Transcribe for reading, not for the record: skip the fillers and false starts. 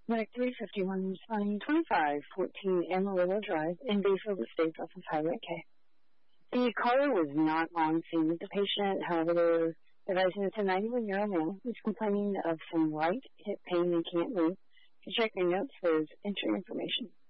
Medic 351 responding 2514 Amarillo Drive in Bayfield Estates off of Highway K. The caller was not on scene with the patient. However, they're advising it's a 91-year-old male who's complaining of some right hip pain and can't move. To check your notes, there's entry information.